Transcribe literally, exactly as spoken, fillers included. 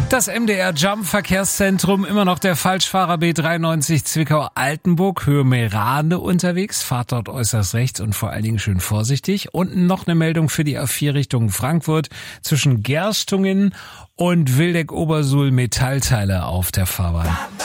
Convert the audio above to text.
Das M D R Jump Verkehrszentrum, immer noch der Falschfahrer B dreiundneunzig Zwickau-Altenburg, Höhe Merane unterwegs, fahrt dort äußerst rechts und vor allen Dingen schön vorsichtig. Und noch eine Meldung für die A vier Richtung Frankfurt, zwischen Gerstungen und Wildeck-Obersuhl Metallteile auf der Fahrbahn.